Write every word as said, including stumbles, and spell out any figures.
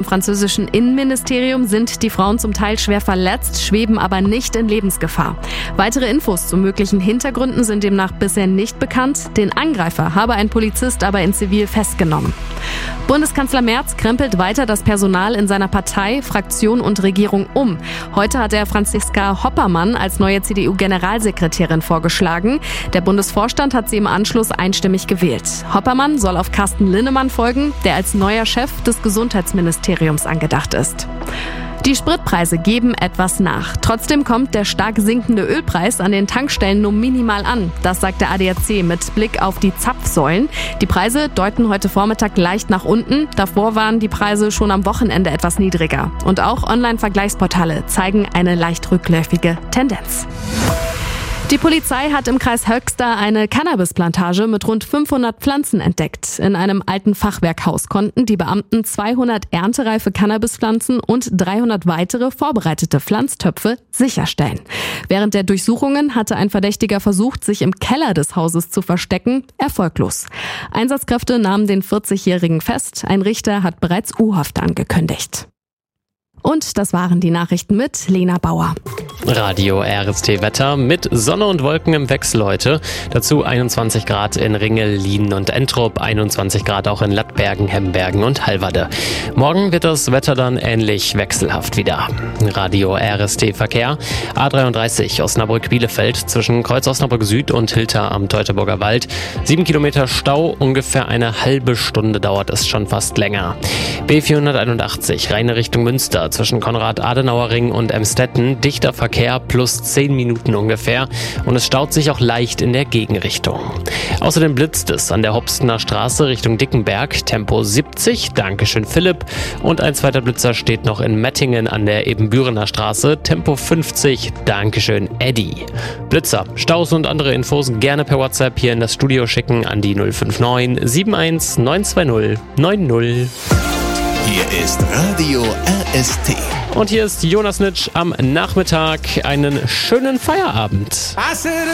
französischen Innenministerium sind die Frauen zum Teil schwer verletzt, schweben aber nicht in Lebensgefahr. Weitere Infos zu möglichen Hintergründen sind demnach bisher nicht bekannt. Den Angreifer habe ein Polizist aber in Zivil festgenommen. Bundeskanzler Merz krempelt weiter das Personal in seiner Partei, Fraktion und Regierung um. Heute hat er Franziska Hoppermann als neue C D U-Generalsekretärin vorgeschlagen. Der Bundesvorstand hat sie im Anschluss einstimmig gewählt. Hoppermann soll auf Carsten Linnemann folgen, der als neuer Chef des Gesundheitsministeriums angedacht ist. Die Spritpreise geben etwas nach. Trotzdem kommt der stark sinkende Ölpreis an den Tankstellen nur minimal an. Das sagt der A D A C mit Blick auf die Zapfsäulen. Die Preise deuten heute Vormittag leicht nach unten. Davor waren die Preise schon am Wochenende etwas niedriger. Und auch Online-Vergleichsportale zeigen eine leicht rückläufige Tendenz. Die Polizei hat im Kreis Höxter eine Cannabisplantage mit rund fünfhundert Pflanzen entdeckt. In einem alten Fachwerkhaus konnten die Beamten zweihundert erntereife Cannabispflanzen und dreihundert weitere vorbereitete Pflanztöpfe sicherstellen. Während der Durchsuchungen hatte ein Verdächtiger versucht, sich im Keller des Hauses zu verstecken, erfolglos. Einsatzkräfte nahmen den vierzigjährigen fest. Ein Richter hat bereits U-Haft angekündigt. Und das waren die Nachrichten mit Lena Bauer. Radio R S T Wetter mit Sonne und Wolken im Wechsel heute. Dazu einundzwanzig Grad in Ringel, Lienen und Entrup, einundzwanzig Grad auch in Lattbergen, Hembergen und Halverde. Morgen wird das Wetter dann ähnlich wechselhaft wieder. Radio R S T Verkehr. A dreiunddreißig Osnabrück-Bielefeld zwischen Kreuz Osnabrück Süd und Hilter am Teutoburger Wald. Sieben Kilometer Stau, ungefähr eine halbe Stunde dauert es schon fast länger. B vierhunderteinundachtzig Rheine Richtung Münster zwischen Konrad-Adenauer-Ring und Emstetten. Dichter Verkehr plus zehn Minuten ungefähr und es staut sich auch leicht in der Gegenrichtung. Außerdem blitzt es an der Hopstener Straße Richtung Dickenberg, Tempo siebzig, Dankeschön Philipp. Und ein zweiter Blitzer steht noch in Mettingen an der Ebenbürener Straße, Tempo fünfzig, Dankeschön Eddie. Blitzer, Staus und andere Infos gerne per WhatsApp hier in das Studio schicken an die null fünf neun sieben eins neun zwei null neun null. Hier ist Radio R S T. Und hier ist Jonas Nitsch am Nachmittag. Einen schönen Feierabend.